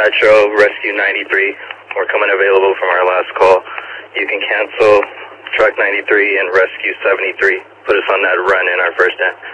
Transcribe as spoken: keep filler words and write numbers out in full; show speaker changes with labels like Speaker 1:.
Speaker 1: Metro, Rescue ninety-three. We're coming available from our last call. You can cancel Truck ninety-three and Rescue seventy-three. Put us on that run in our first end.